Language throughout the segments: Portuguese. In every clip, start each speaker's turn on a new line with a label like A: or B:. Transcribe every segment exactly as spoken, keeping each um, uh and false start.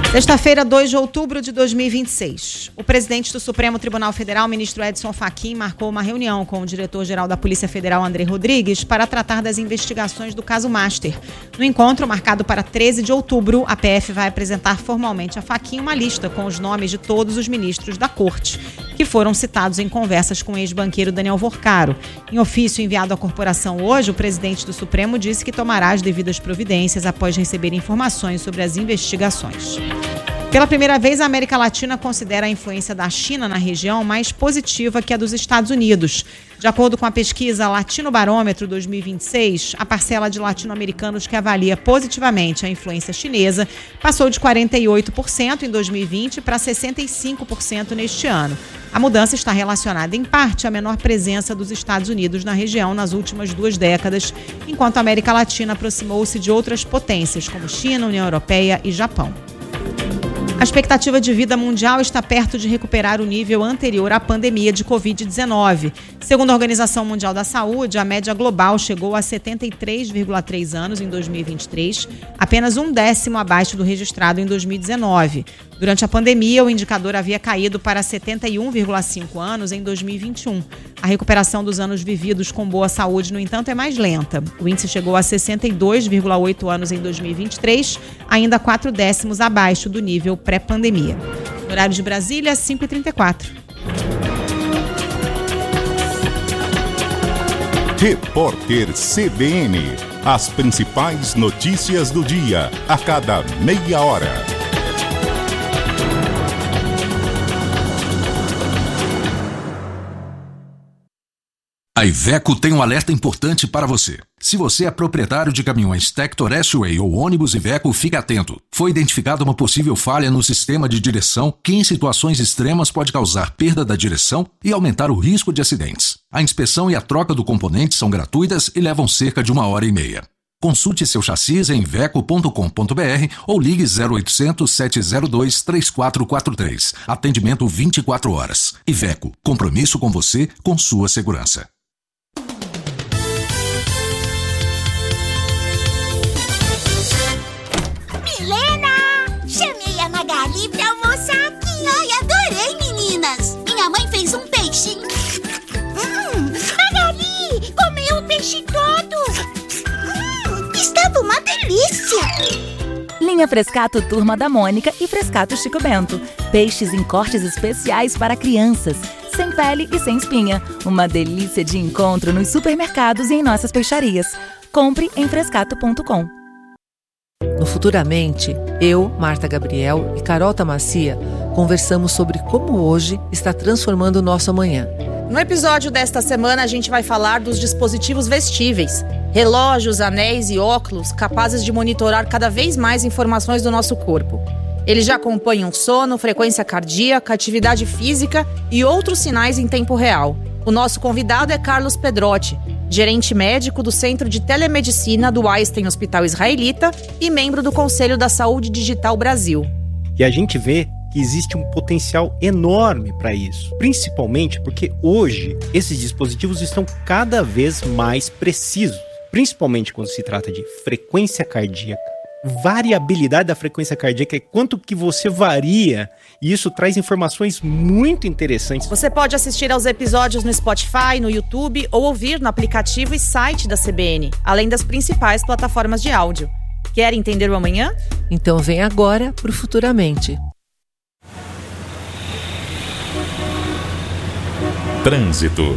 A: Sexta-feira, dois de outubro de dois mil e vinte e seis. O presidente do Supremo Tribunal Federal, ministro Edson Fachin, marcou uma reunião com o diretor-geral da Polícia Federal, André Rodrigues, para tratar das investigações do caso Master. No encontro, marcado para treze de outubro, a P F vai apresentar formalmente a Fachin uma lista com os nomes de todos os ministros da Corte, que foram citados em conversas com o ex-banqueiro Daniel Vorcaro. Em ofício enviado à corporação hoje, o presidente do Supremo disse que tomará as devidas providências após receber informações sobre as investigações. Pela primeira vez, a América Latina considera a influência da China na região mais positiva que a dos Estados Unidos. De acordo com a pesquisa Latino Barômetro dois mil e vinte e seis, a parcela de latino-americanos que avalia positivamente a influência chinesa passou de quarenta e oito por cento em dois mil e vinte para sessenta e cinco por cento neste ano. A mudança está relacionada, em parte, à menor presença dos Estados Unidos na região nas últimas duas décadas, enquanto a América Latina aproximou-se de outras potências, como China, União Europeia e Japão. A expectativa de vida mundial está perto de recuperar o nível anterior à pandemia de covid dezenove. Segundo a Organização Mundial da Saúde, a média global chegou a setenta e três vírgula três anos em dois mil e vinte e três, apenas um décimo abaixo do registrado em dois mil e dezenove. Durante a pandemia, o indicador havia caído para setenta e um vírgula cinco anos em dois mil e vinte e um. A recuperação dos anos vividos com boa saúde, no entanto, é mais lenta. O índice chegou a sessenta e dois vírgula oito anos em dois mil e vinte e três, ainda quatro décimos abaixo do nível pré-pandemia. No horário de Brasília, cinco e trinta e quatro.
B: Repórter C B N. As principais notícias do dia, a cada meia hora.
C: A Iveco tem um alerta importante para você. Se você é proprietário de caminhões Tector S-Way ou ônibus Iveco, fique atento. Foi identificada uma possível falha no sistema de direção que, em situações extremas, pode causar perda da direção e aumentar o risco de acidentes. A inspeção e a troca do componente são gratuitas e levam cerca de uma hora e meia. Consulte seu chassi em iveco ponto com ponto br ou ligue zero oitocentos, sete zero dois, três quatro quatro três. Atendimento vinte e quatro horas. Iveco. Compromisso com você, com sua segurança.
D: Magali pra almoçar aqui. Ai, adorei, meninas. Minha mãe fez um peixinho. Hum, Magali, comeu o peixe todo. Hum, estava uma delícia.
E: Linha Frescato Turma da Mônica e Frescato Chico Bento. Peixes em cortes especiais para crianças. Sem pele e sem espinha. Uma delícia de encontro nos supermercados e em nossas peixarias. Compre em frescato ponto com.
F: No Futuramente, eu, Marta Gabriel e Carol Tamacia conversamos sobre como hoje está transformando o nosso amanhã.
G: No episódio desta semana, a gente vai falar dos dispositivos vestíveis. Relógios, anéis e óculos capazes de monitorar cada vez mais informações do nosso corpo. Eles já acompanham sono, frequência cardíaca, atividade física e outros sinais em tempo real. O nosso convidado é Carlos Pedrotti, gerente médico do Centro de Telemedicina do Einstein Hospital Israelita e membro do Conselho da Saúde Digital Brasil.
H: E a gente vê que existe um potencial enorme para isso, principalmente porque hoje esses dispositivos estão cada vez mais precisos, principalmente quando se trata de frequência cardíaca. Variabilidade da frequência cardíaca é quanto que você varia, e isso traz informações muito interessantes.
G: Você pode assistir aos episódios no Spotify, no YouTube ou ouvir no aplicativo e site da C B N, além das principais plataformas de áudio. Quer entender o amanhã?
F: Então vem agora pro Futuramente.
B: Trânsito.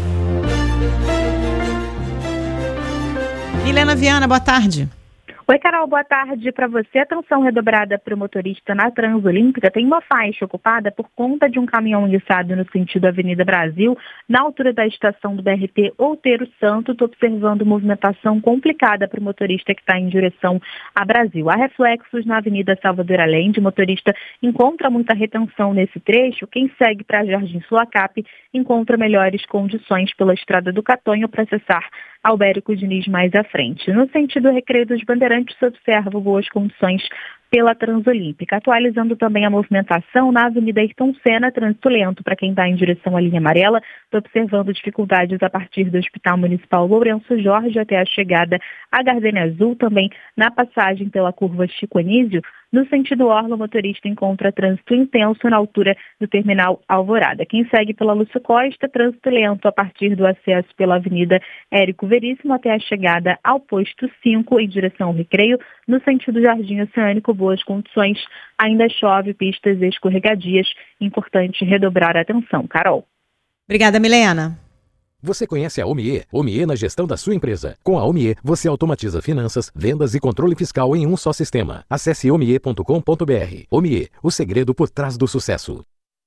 A: Milena Viana, boa tarde.
I: Oi, Carol, boa tarde para você. Atenção redobrada para o motorista na Transolímpica. Tem uma faixa ocupada por conta de um caminhão enguiçado no sentido Avenida Brasil, na altura da estação do B R T Outeiro Santo. Estou observando movimentação complicada para o motorista que está em direção a Brasil. Há reflexos na Avenida Salvador Allende. O motorista encontra muita retenção nesse trecho. Quem segue para Jardim Sulacap encontra melhores condições pela Estrada do Catonho para acessar Albérico Diniz mais à frente. No sentido Recreio dos Bandeirantes, se observa boas condições pela Transolímpica. Atualizando também a movimentação na Avenida Ayrton Senna, trânsito lento para quem está em direção à linha amarela. Estou observando dificuldades a partir do Hospital Municipal Lourenço Jorge até a chegada à Gardenia Azul, também na passagem pela curva Chico Anísio. No sentido Orla, o motorista encontra trânsito intenso na altura do terminal Alvorada. Quem segue pela Lúcio Costa, trânsito lento a partir do acesso pela Avenida Érico Veríssimo até a chegada ao posto cinco em direção ao Recreio. No sentido Jardim Oceânico, boas condições, ainda chove, pistas escorregadias. Importante redobrar a atenção. Carol.
A: Obrigada, Milena.
J: Você conhece a Omie? Omie na gestão da sua empresa. Com a Omie, você automatiza finanças, vendas e controle fiscal em um só sistema. Acesse omie ponto com ponto br. Omie, o segredo por trás do sucesso.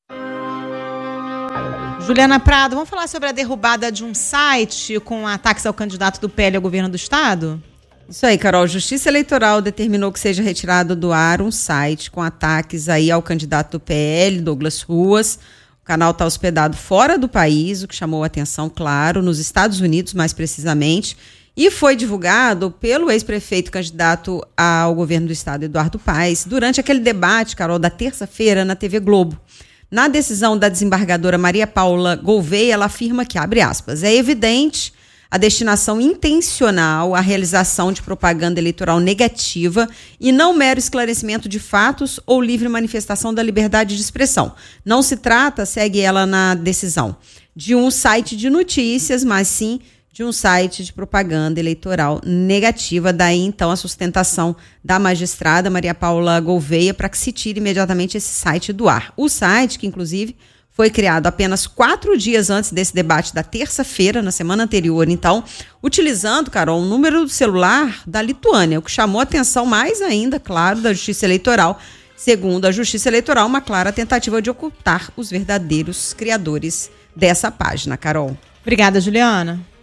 A: Juliana Prado, vamos falar sobre a derrubada de um site com ataques ao candidato do P L ao governo do estado?
K: Isso aí, Carol. Justiça Eleitoral determinou que seja retirado do ar um site com ataques aí ao candidato do P L, Douglas Ruas. O canal está hospedado fora do país, o que chamou a atenção, claro, nos Estados Unidos, mais precisamente, e foi divulgado pelo ex-prefeito candidato ao governo do estado, Eduardo Paes, durante aquele debate, Carol, da terça-feira na T V Globo. Na decisão da desembargadora Maria Paula Gouveia, ela afirma que, abre aspas, é evidente a destinação intencional à realização de propaganda eleitoral negativa e não mero esclarecimento de fatos ou livre manifestação da liberdade de expressão. Não se trata, segue ela na decisão, de um site de notícias, mas sim de um site de propaganda eleitoral negativa. Daí, então, a sustentação da magistrada Maria Paula Gouveia para que se tire imediatamente esse site do ar. O site, que inclusive foi criado apenas quatro dias antes desse debate da terça-feira, na semana anterior, então, utilizando, Carol, um número do celular da Lituânia, o que chamou a atenção mais ainda, claro, da Justiça Eleitoral. Segundo a Justiça Eleitoral, uma clara tentativa de ocultar os verdadeiros criadores dessa página, Carol.
A: Obrigada, Juliana.